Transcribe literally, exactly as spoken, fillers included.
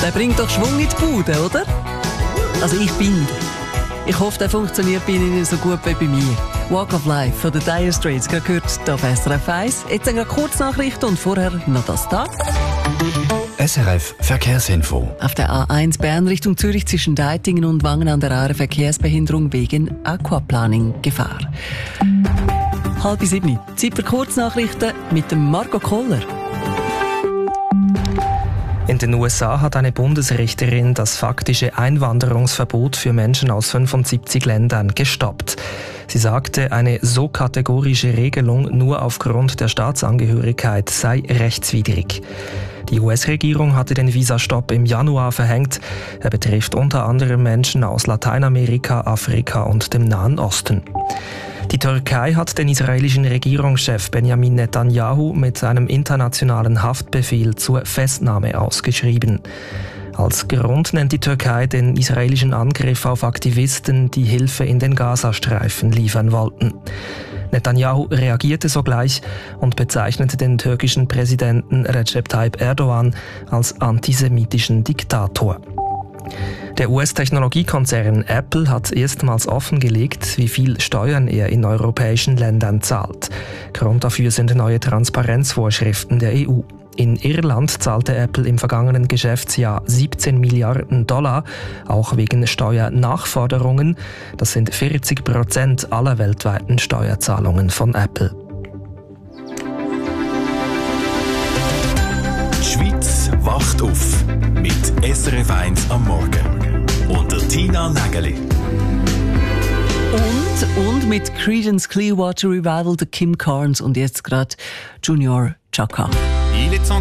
Der bringt doch Schwung in die Bude, oder? Also ich bin. Ich hoffe, der funktioniert bei Ihnen so gut wie bei mir. Walk of Life von den Dire Straits, gerade gehört hier auf S R F eins. Jetzt eine Kurznachrichten und vorher noch das da. S R F Verkehrsinfo. Auf der A eins Bern Richtung Zürich zwischen Deitingen und Wangen an der Aare Verkehrsbehinderung wegen Aquaplaning-Gefahr. Halb sieben. Zeit für Kurznachrichten mit dem Marco Koller. In den U S A hat eine Bundesrichterin das faktische Einwanderungsverbot für Menschen aus fünfundsiebzig Ländern gestoppt. Sie sagte, eine so kategorische Regelung nur aufgrund der Staatsangehörigkeit sei rechtswidrig. Die U S-Regierung hatte den Visastopp im Januar verhängt. Er betrifft unter anderem Menschen aus Lateinamerika, Afrika und dem Nahen Osten. Die Türkei hat den israelischen Regierungschef Benjamin Netanyahu mit einem internationalen Haftbefehl zur Festnahme ausgeschrieben. Als Grund nennt die Türkei den israelischen Angriff auf Aktivisten, die Hilfe in den Gazastreifen liefern wollten. Netanyahu reagierte sogleich und bezeichnete den türkischen Präsidenten Recep Tayyip Erdogan als antisemitischen Diktator. Der U S-Technologiekonzern Apple hat erstmals offengelegt, wie viel Steuern er in europäischen Ländern zahlt. Grund dafür sind neue Transparenzvorschriften der E U. In Irland zahlte Apple im vergangenen Geschäftsjahr siebzehn Milliarden Dollar, auch wegen Steuernachforderungen. Das sind vierzig Prozent aller weltweiten Steuerzahlungen von Apple. Die Schweiz wacht auf mit S R F eins am Morgen. Unter Tina Nägeli. Und, und mit Creedence Clearwater Revival, der Kim Carnes und jetzt gerade Junior Chaka.